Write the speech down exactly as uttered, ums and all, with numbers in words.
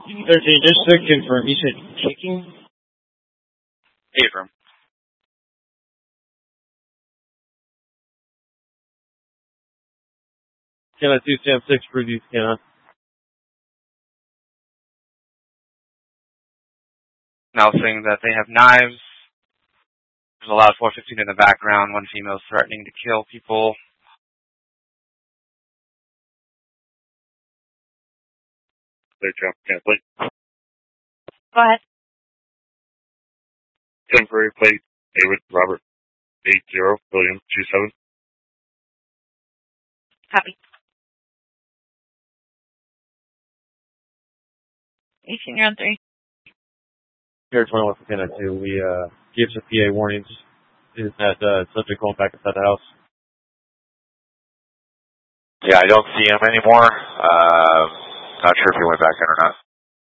thirteen, just to confirm, you said kicking? Abram. Can I do Sam six previews, can I? Now saying that they have knives. There's a loud four fifteen in the background. One female is threatening to kill people. Third jump, can't play. Go ahead. Temporary plate, David Robert, eight zero, William, two seven. Copy. eighteen, you're on three. Here, twenty-one for ten two. We, uh, gave some P A warnings. Is that, uh, subject going back inside the house? Yeah, I don't see him anymore. Uh, not sure if he went back in or not.